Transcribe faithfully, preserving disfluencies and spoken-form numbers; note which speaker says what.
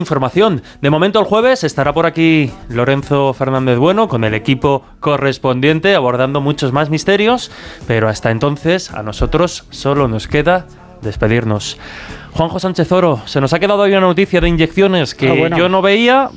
Speaker 1: Información. De momento el jueves estará por aquí Lorenzo Fernández Bueno con el equipo correspondiente abordando muchos más misterios, pero hasta entonces a nosotros solo nos queda despedirnos. Juanjo Sánchez Oro, se nos ha quedado ahí una noticia de inyecciones que ah, bueno. yo no veía.